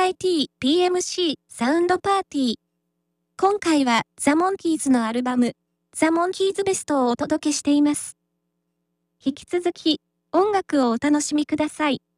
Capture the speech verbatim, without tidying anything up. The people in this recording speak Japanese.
ラエティ ピーエムシー サウンドパーティー。今回はザ・モンキーズのアルバムザ・モンキーズベストをお届けしています。引き続き音楽をお楽しみください。